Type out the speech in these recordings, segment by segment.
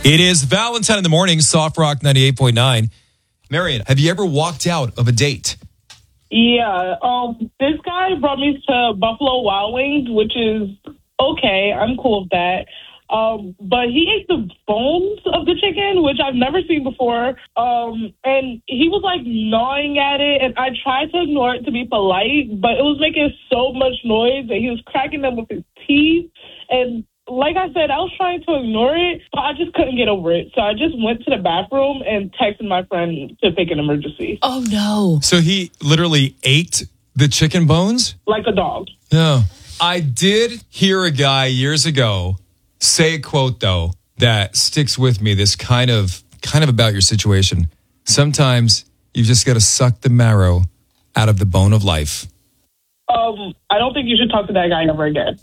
It is Valentine in the morning, Soft Rock 98.9. Marion, have you ever walked out of a date? Yeah. This guy brought me to Buffalo Wild Wings, which is okay. I'm cool with that. But he ate the bones of the chicken, which I've never seen before. And he was like gnawing at it, and I tried to ignore it to be polite, but it was making so much noise that he was cracking them with his teeth. And like I said, I was trying to ignore it, but I just couldn't get over it. So I just went to the bathroom and texted my friend to pick an emergency. Oh, no. So he literally ate the chicken bones? Like a dog. No. I did hear a guy years ago say a quote, though, that sticks with me. This kind of about your situation. Sometimes you've just got to suck the marrow out of the bone of life. I don't think you should talk to that guy ever again.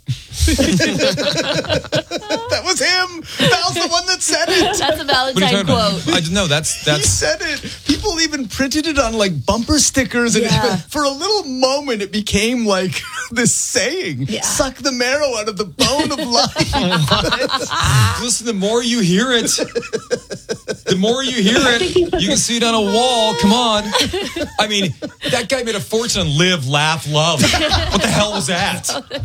That was him. That was the one that said it. That's a Valentine quote. No, that's He said it. People even printed it on like bumper stickers, and for a little moment, it became like this saying: "Suck the marrow out of the bone of life." Listen, the more you hear it, you can see it on a wall. Come on. I mean, that guy made a fortune on Live, Laugh, Love. What the hell was that?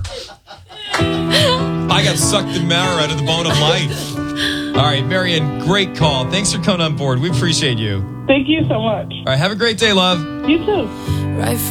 I got sucked the marrow out of the bone of life. All right, Marion, great call. Thanks for coming on board. We appreciate you. Thank you so much. All right, have a great day, love. You too. Right.